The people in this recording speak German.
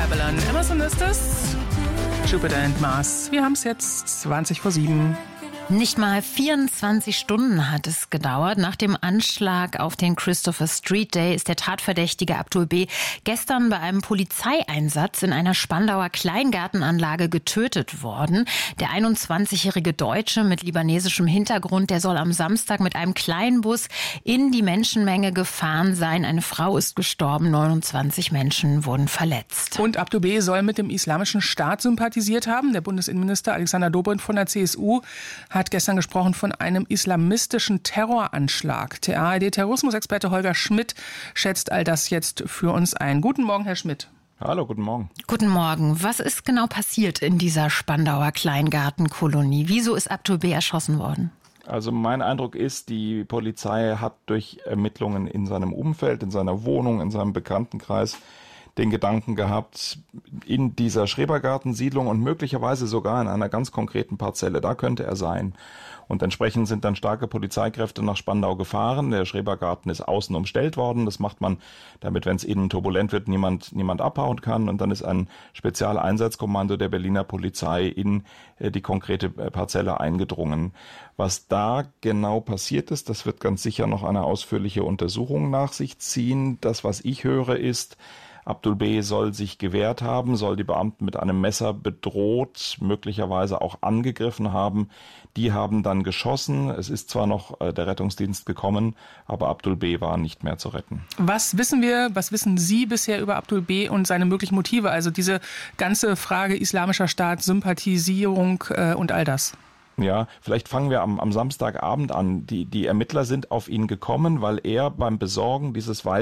Babylon. Emerson ist es. Jupiter and Mars. Wir haben es jetzt 7:20. Nicht mal 24 Stunden hat es gedauert. Nach dem Anschlag auf den Christopher Street Day ist der Tatverdächtige Abdul B. gestern bei einem Polizeieinsatz in einer Spandauer Kleingartenanlage getötet worden. Der 21-jährige Deutsche mit libanesischem Hintergrund, der soll am Samstag mit einem Kleinbus in die Menschenmenge gefahren sein. Eine Frau ist gestorben, 29 Menschen wurden verletzt. Und Abdul B. soll mit dem Islamischen Staat sympathisiert haben. Der Bundesinnenminister Alexander Dobrindt von der CSU hat gestern gesprochen von einem islamistischen Terroranschlag. Der ARD-Terrorismusexperte Holger Schmidt schätzt all das jetzt für uns ein. Guten Morgen, Herr Schmidt. Hallo, guten Morgen. Guten Morgen. Was ist genau passiert in dieser Spandauer Kleingartenkolonie? Wieso ist Abdul B. erschossen worden? Also mein Eindruck ist, die Polizei hat durch Ermittlungen in seinem Umfeld, in seiner Wohnung, in seinem Bekanntenkreis den Gedanken gehabt, in dieser Schrebergartensiedlung und möglicherweise sogar in einer ganz konkreten Parzelle, da könnte er sein. Und entsprechend sind dann starke Polizeikräfte nach Spandau gefahren. Der Schrebergarten ist außen umstellt worden. Das macht man, damit, wenn es innen turbulent wird, niemand abhauen kann. Und dann ist ein Spezialeinsatzkommando der Berliner Polizei in die konkrete Parzelle eingedrungen. Was da genau passiert ist, das wird ganz sicher noch eine ausführliche Untersuchung nach sich ziehen. Das, was ich höre, ist, Abdul B. soll sich gewehrt haben, soll die Beamten mit einem Messer bedroht, möglicherweise auch angegriffen haben. Die haben dann geschossen. Es ist zwar noch der Rettungsdienst gekommen, aber Abdul B. war nicht mehr zu retten. Was wissen Sie bisher über Abdul B. und seine möglichen Motive? Also diese ganze Frage Islamischer Staat, Sympathisierung und all das. Ja, vielleicht fangen wir am Samstagabend an. Die Ermittler sind auf ihn gekommen, weil er beim Besorgen dieses